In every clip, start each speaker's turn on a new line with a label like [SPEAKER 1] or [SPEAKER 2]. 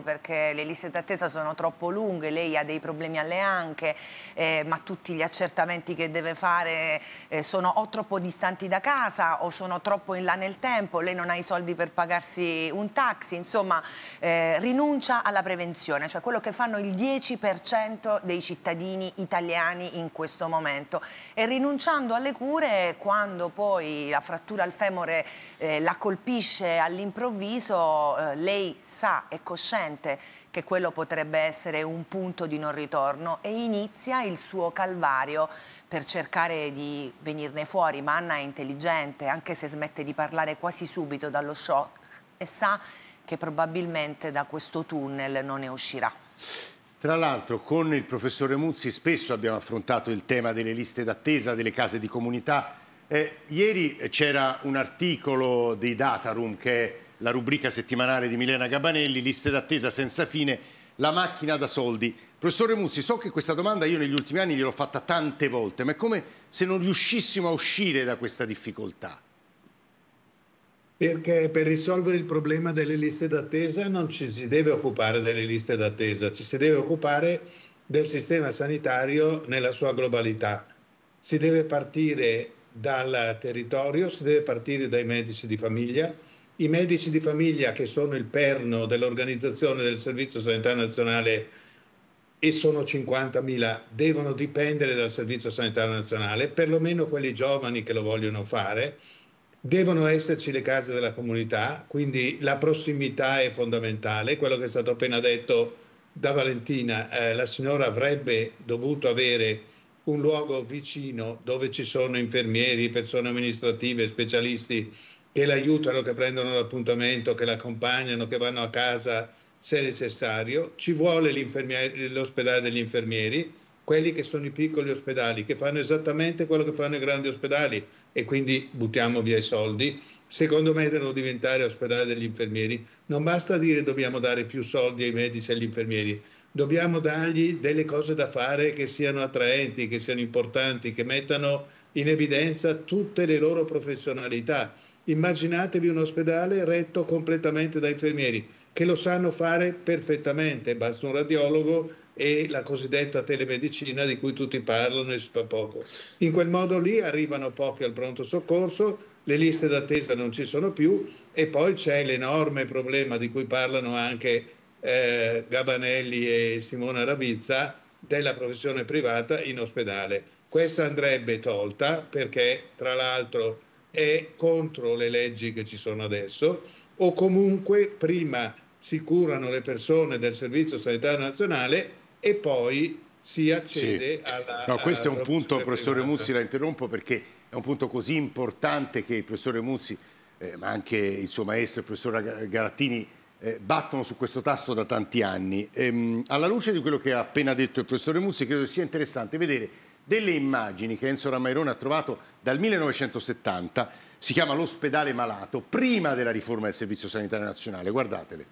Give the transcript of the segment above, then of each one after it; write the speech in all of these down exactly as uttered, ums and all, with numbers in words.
[SPEAKER 1] soldi perché le liste d'attesa sono troppo lunghe, lei ha dei problemi alle anche, eh, ma tutti gli accertamenti che deve fare eh, sono o troppo distanti da casa o sono troppo in là nel tempo, lei non ha i soldi per pagarsi un taxi, insomma eh, rinuncia alla prevenzione, cioè quello che fanno il dieci per cento dei cittadini italiani in questo momento, e rinunciando alle cure, quando poi la frattura al femore eh, la colpisce all'improvviso, eh, lei sa, è cosciente che quello potrebbe essere un punto di non ritorno e inizia il suo calvario per cercare di venirne fuori. Ma Anna è intelligente, anche se smette di parlare quasi subito dallo shock, e sa che probabilmente da questo tunnel non ne uscirà.
[SPEAKER 2] Tra l'altro con il professore Muzzi spesso abbiamo affrontato il tema delle liste d'attesa, delle case di comunità. Eh, ieri c'era un articolo di Dataroom, che è la rubrica settimanale di Milena Gabanelli, liste d'attesa senza fine, la macchina da soldi. Professore Muzzi, so che questa domanda io negli ultimi anni gliel'ho fatta tante volte, ma è come se non riuscissimo a uscire da questa difficoltà.
[SPEAKER 3] Perché per risolvere il problema delle liste d'attesa non ci si deve occupare delle liste d'attesa, ci si deve occupare del sistema sanitario nella sua globalità. Si deve partire dal territorio, si deve partire dai medici di famiglia. I medici di famiglia, che sono il perno dell'organizzazione del Servizio Sanitario Nazionale, e sono cinquantamila, devono dipendere dal Servizio Sanitario Nazionale, perlomeno quelli giovani che lo vogliono fare. Devono esserci le case della comunità, quindi la prossimità è fondamentale. Quello che è stato appena detto da Valentina, eh, la signora avrebbe dovuto avere un luogo vicino dove ci sono infermieri, persone amministrative, specialisti che l'aiutano, che prendono l'appuntamento, che l'accompagnano, che vanno a casa se necessario. Ci vuole l'ospedale degli infermieri, quelli che sono i piccoli ospedali, che fanno esattamente quello che fanno i grandi ospedali, e quindi buttiamo via i soldi. Secondo me devono diventare ospedali degli infermieri. Non basta dire dobbiamo dare più soldi ai medici e agli infermieri, dobbiamo dargli delle cose da fare che siano attraenti, che siano importanti, che mettano in evidenza tutte le loro professionalità. Immaginatevi un ospedale retto completamente da infermieri che lo sanno fare perfettamente, basta un radiologo e la cosiddetta telemedicina di cui tutti parlano e si fa poco. In quel modo lì arrivano pochi al pronto soccorso, le liste d'attesa non ci sono più, e poi c'è l'enorme problema di cui parlano anche eh, Gabanelli e Simona Ravizza della professione privata in ospedale. Questa andrebbe tolta perché tra l'altro è contro le leggi che ci sono adesso, o comunque prima si curano le persone del Servizio Sanitario Nazionale e poi si accede sì. alla
[SPEAKER 2] No, questo
[SPEAKER 3] alla
[SPEAKER 2] è un punto, professore
[SPEAKER 3] privata.
[SPEAKER 2] Muzzi, la interrompo perché è un punto così importante che il professore Muzzi, eh, ma anche il suo maestro, il professor Garattini, eh, battono su questo tasto da tanti anni. Ehm, alla luce di quello che ha appena detto il professore Muzzi, credo sia interessante vedere delle immagini che Enzo Ramairone ha trovato dal millenovecentosettanta, si chiama L'ospedale malato, prima della riforma del Servizio Sanitario Nazionale. Guardatele.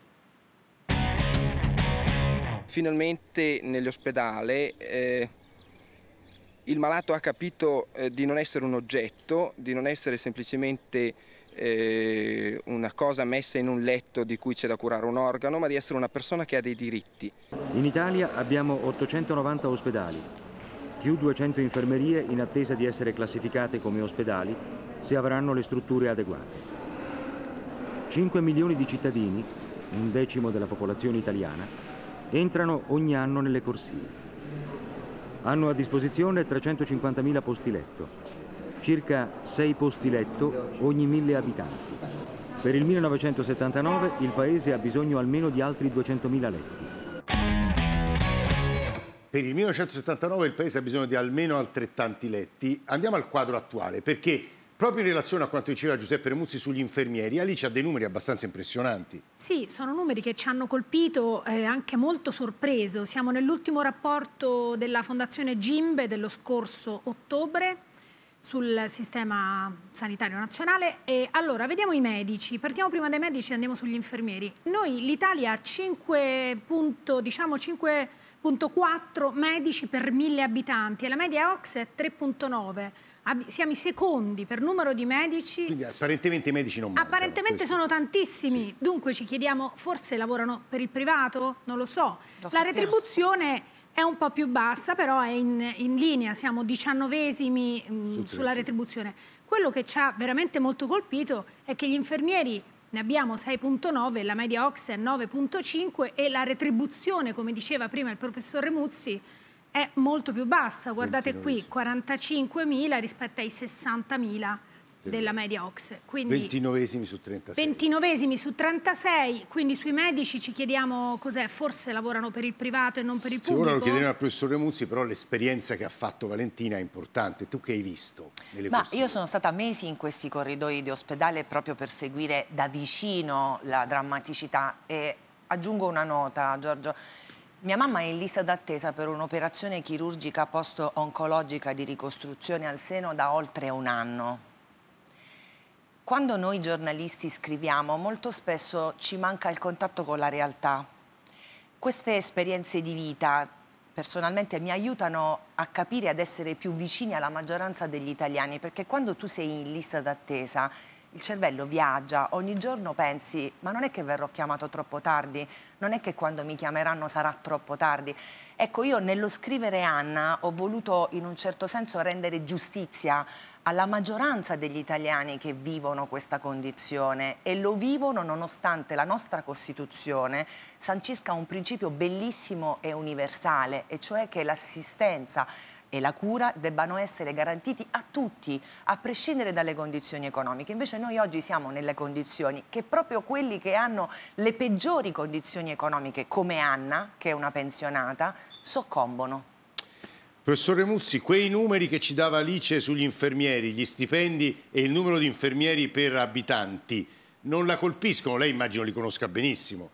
[SPEAKER 4] Finalmente nell'ospedale eh, il malato ha capito eh, di non essere un oggetto, di non essere semplicemente eh, una cosa messa in un letto di cui c'è da curare un organo, ma di essere una persona che ha dei diritti.
[SPEAKER 5] In Italia abbiamo ottocentonovanta ospedali, più duecento infermerie in attesa di essere classificate come ospedali se avranno le strutture adeguate. cinque milioni di cittadini, un decimo della popolazione italiana, entrano ogni anno nelle corsie. Hanno a disposizione trecentocinquantamila posti letto, circa sei posti letto ogni mille abitanti. Per il millenovecentosettantanove il Paese ha bisogno almeno di altri duecentomila letti.
[SPEAKER 2] Per il millenovecentosettantanove il Paese ha bisogno di almeno altrettanti letti. Andiamo al quadro attuale, perché proprio in relazione a quanto diceva Giuseppe Remuzzi sugli infermieri, Alice ha dei numeri abbastanza impressionanti.
[SPEAKER 6] Sì, sono numeri che ci hanno colpito, eh, anche molto sorpreso. Siamo nell'ultimo rapporto della Fondazione Gimbe dello scorso ottobre sul sistema sanitario nazionale. E allora, vediamo i medici. Partiamo prima dai medici e andiamo sugli infermieri. Noi, l'Italia ha cinque virgola quattro medici per mille abitanti e la media O C S E è tre virgola nove. siamo i secondi per numero di medici.
[SPEAKER 2] Quindi apparentemente i medici non mancano.
[SPEAKER 6] Apparentemente sono tantissimi, sì. Dunque ci chiediamo, forse lavorano per il privato? Non lo so. Lo La retribuzione è un po' più bassa, però è in, in linea, siamo diciannovesimi mh, sulla retribuzione. Quello che ci ha veramente molto colpito è che gli infermieri ne abbiamo sei virgola nove, la media O C S E è nove virgola cinque e la retribuzione, come diceva prima il professor Remuzzi, è molto più bassa. Guardate qui, quarantacinquemila rispetto ai sessantamila della media O C S E. Quindi
[SPEAKER 2] ventinovesimi su trentasei.
[SPEAKER 6] ventinovesimi su trentasei, quindi sui medici ci chiediamo cos'è, forse lavorano per il privato e non per il pubblico?
[SPEAKER 2] Ora lo chiederemo al professor Remuzzi, però l'esperienza che ha fatto Valentina è importante. Tu che hai visto nelle
[SPEAKER 1] Ma
[SPEAKER 2] persone?
[SPEAKER 1] io sono stata mesi in questi corridoi di ospedale proprio per seguire da vicino la drammaticità e aggiungo una nota, Giorgio. Mia mamma è in lista d'attesa per un'operazione chirurgica post-oncologica di ricostruzione al seno da oltre un anno. Quando noi giornalisti scriviamo, molto spesso ci manca il contatto con la realtà. Queste esperienze di vita, personalmente, mi aiutano a capire e ad essere più vicini alla maggioranza degli italiani, perché quando tu sei in lista d'attesa, il cervello viaggia, ogni giorno pensi, ma non è che verrò chiamato troppo tardi, non è che quando mi chiameranno sarà troppo tardi. Ecco, io nello scrivere Anna ho voluto in un certo senso rendere giustizia alla maggioranza degli italiani che vivono questa condizione e lo vivono nonostante la nostra Costituzione sancisca un principio bellissimo e universale, e cioè che l'assistenza e la cura debbano essere garantiti a tutti, a prescindere dalle condizioni economiche. Invece noi oggi siamo nelle condizioni che proprio quelli che hanno le peggiori condizioni economiche, come Anna, che è una pensionata, soccombono.
[SPEAKER 2] Professor Remuzzi, quei numeri che ci dava Alice sugli infermieri, gli stipendi e il numero di infermieri per abitanti, non la colpiscono? Lei immagino li conosca benissimo.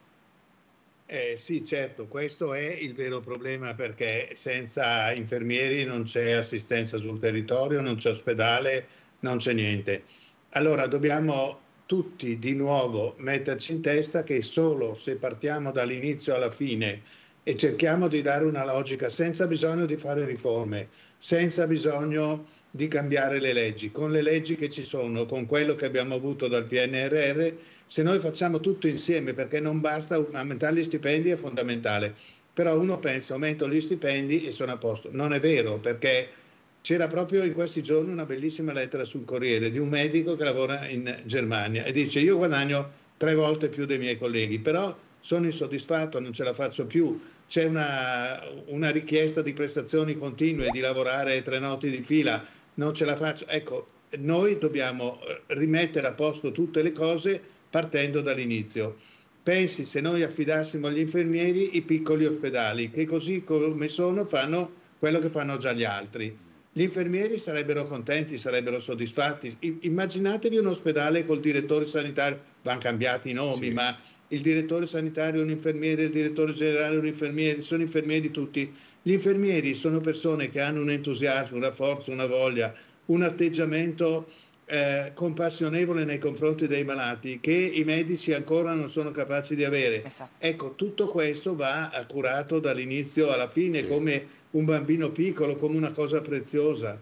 [SPEAKER 3] Eh, sì, certo, questo è il vero problema, perché senza infermieri non c'è assistenza sul territorio, non c'è ospedale, non c'è niente. Allora dobbiamo tutti di nuovo metterci in testa che solo se partiamo dall'inizio alla fine e cerchiamo di dare una logica, senza bisogno di fare riforme, senza bisogno di cambiare le leggi, con le leggi che ci sono, con quello che abbiamo avuto dal P N R R, se noi facciamo tutto insieme, perché non basta aumentare gli stipendi, è fondamentale, però uno pensa aumento gli stipendi e sono a posto. Non è vero, perché c'era proprio in questi giorni una bellissima lettera sul Corriere di un medico che lavora in Germania e dice: io guadagno tre volte più dei miei colleghi, però sono insoddisfatto, non ce la faccio più, c'è una, una richiesta di prestazioni continue, di lavorare tre notti di fila, non ce la faccio. Ecco, noi dobbiamo rimettere a posto tutte le cose partendo dall'inizio. Pensi se noi affidassimo agli infermieri i piccoli ospedali, che così come sono fanno quello che fanno già gli altri. Gli infermieri sarebbero contenti, sarebbero soddisfatti. Immaginatevi un ospedale col direttore sanitario, vanno cambiati i nomi, sì, ma il direttore sanitario è un infermiere, il direttore generale è un infermiere, sono infermieri tutti. Gli infermieri sono persone che hanno un entusiasmo, una forza, una voglia, un atteggiamento eh, compassionevole nei confronti dei malati che i medici ancora non sono capaci di avere. Esatto. Ecco, tutto questo va curato dall'inizio alla fine, sì, come un bambino piccolo, come una cosa preziosa.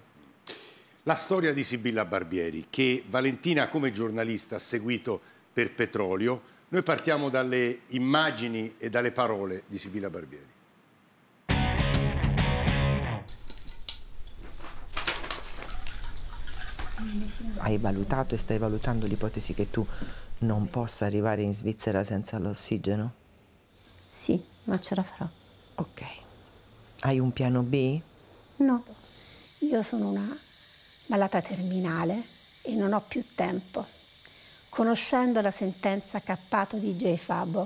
[SPEAKER 2] La storia di Sibilla Barbieri, che Valentina come giornalista ha seguito per Petrolio. Noi partiamo dalle immagini e dalle parole di Sibilla Barbieri.
[SPEAKER 7] Hai valutato e stai valutando l'ipotesi che tu non possa arrivare in Svizzera senza l'ossigeno?
[SPEAKER 8] Sì, ma ce la farò.
[SPEAKER 7] Ok. Hai un piano B?
[SPEAKER 8] No, io sono una malata terminale e non ho più tempo. Conoscendo la sentenza Cappato di J. Fabo,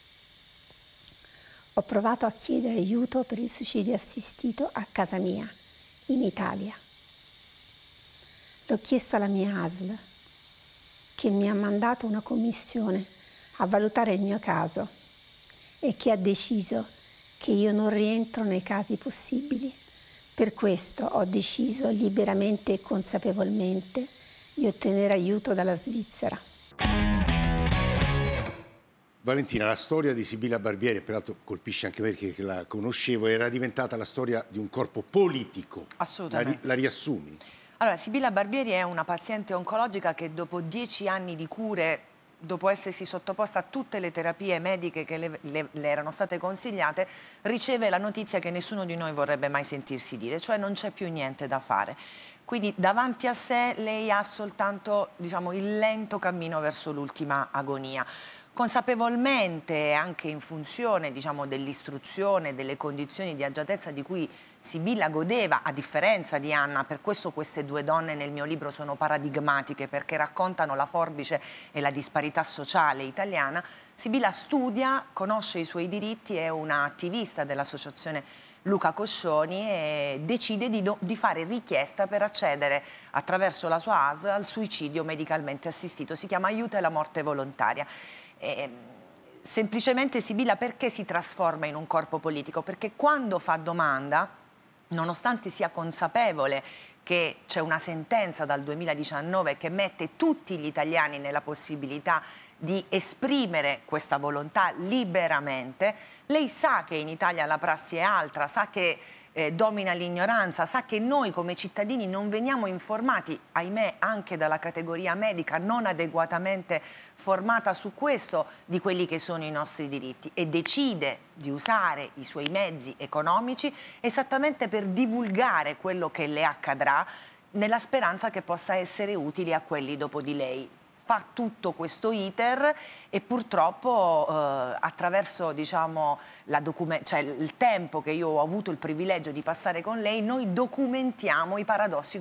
[SPEAKER 8] ho provato a chiedere aiuto per il suicidio assistito a casa mia, in Italia. L'ho chiesto alla mia A S L, che mi ha mandato una commissione a valutare il mio caso e che ha deciso che io non rientro nei casi possibili. Per questo ho deciso liberamente e consapevolmente di ottenere aiuto dalla Svizzera.
[SPEAKER 2] Valentina, la storia di Sibilla Barbieri, peraltro colpisce anche perché la conoscevo, era diventata la storia di un corpo politico.
[SPEAKER 1] Assolutamente.
[SPEAKER 2] La, la riassumi?
[SPEAKER 1] Allora, Sibilla Barbieri è una paziente oncologica che dopo dieci anni di cure, dopo essersi sottoposta a tutte le terapie mediche che le, le, le erano state consigliate, riceve la notizia che nessuno di noi vorrebbe mai sentirsi dire, cioè non c'è più niente da fare. Quindi davanti a sé lei ha soltanto, diciamo, il lento cammino verso l'ultima agonia. Consapevolmente, anche in funzione, diciamo, dell'istruzione, delle condizioni di agiatezza di cui Sibilla godeva, a differenza di Anna, per questo queste due donne nel mio libro sono paradigmatiche, perché raccontano la forbice e la disparità sociale italiana. Sibilla studia, conosce i suoi diritti, è una attivista dell'associazione Luca Coscioni e decide di, do, di fare richiesta per accedere attraverso la sua A S L al suicidio medicalmente assistito. Si chiama Aiuto alla morte volontaria. E, semplicemente Sibilla perché si trasforma in un corpo politico? Perché quando fa domanda, nonostante sia consapevole che c'è una sentenza dal duemiladiciannove che mette tutti gli italiani nella possibilità di esprimere questa volontà liberamente, lei sa che in Italia la prassi è altra, sa che eh, domina l'ignoranza, sa che noi come cittadini non veniamo informati, ahimè anche dalla categoria medica non adeguatamente formata su questo, di quelli che sono i nostri diritti, e decide di usare i suoi mezzi economici esattamente per divulgare quello che le accadrà, nella speranza che possa essere utile a quelli dopo di lei. Fa tutto questo iter e purtroppo eh, attraverso, diciamo, la cioè, il tempo che io ho avuto il privilegio di passare con lei, noi documentiamo i paradossi